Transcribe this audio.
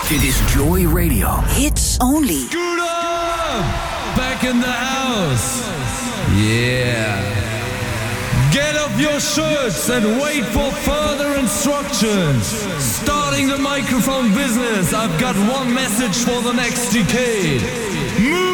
Dit is Joy Radio. Hits only. Good up! Back in the house. Yeah. Get off your shirts and wait for further instructions. Starting the microphone business, I've got one message for the next decade. Move!